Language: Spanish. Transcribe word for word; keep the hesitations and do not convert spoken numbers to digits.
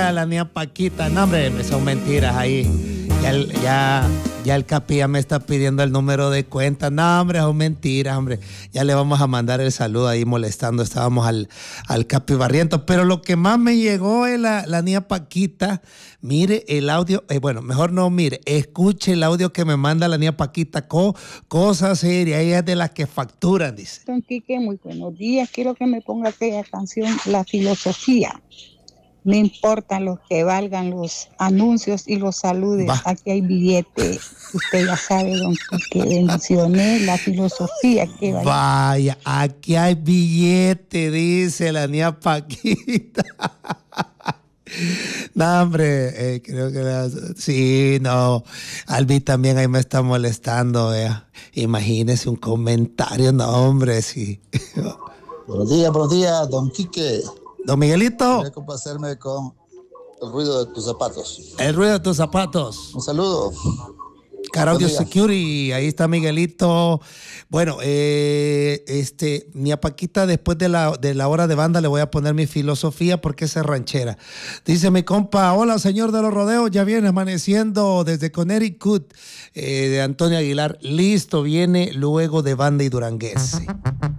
mira la niña Paquita. No, hombre, son mentiras ahí. Ya el, ya, ya el Capi ya me está pidiendo el número de cuenta. No, hombre, son mentiras, hombre. Ya le vamos a mandar el saludo ahí molestando. Estábamos al, al Capi Barrientos. Pero lo que más me llegó es la, la niña Paquita. Mire el audio. Eh, bueno, mejor no mire. Escuche el audio que me manda la niña Paquita. Co, cosa seria. Ella es de las que facturan, dice. Don Quique, muy buenos días. Quiero que me ponga aquella canción, La Filosofía. No importa los que valgan los anuncios y los saludes, Va. Aquí hay billete. Usted ya sabe, don Quique, mencioné la filosofía que vaya. Vaya, aquí hay billete, dice la niña Paquita. No, hombre, eh, creo que la, sí, no. Albi también ahí me está molestando, vea. Imagínese un comentario, no, hombre, sí. Buenos días, buenos días, don Quique. Don Miguelito. Quería complacerme con el ruido de tus zapatos. El ruido de tus zapatos. Un saludo. Caraudio Security, ahí está Miguelito. Bueno, eh, este, ni a Paquita después de la, de la hora de banda le voy a poner mi filosofía porque esa es ranchera. Dice mi compa, hola señor de los rodeos, ya viene amaneciendo desde Connecticut, eh, de Antonio Aguilar. Listo, viene luego de banda y duranguense.